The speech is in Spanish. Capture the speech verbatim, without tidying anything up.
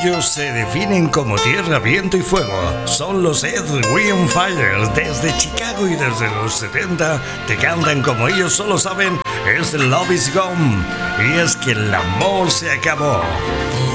Ellos se definen como tierra, viento y fuego. Son los Earth, Wind Fire. Desde Chicago y desde los setenta te cantan como ellos solo saben. Es Love Is Gone. Y es que el amor se acabó.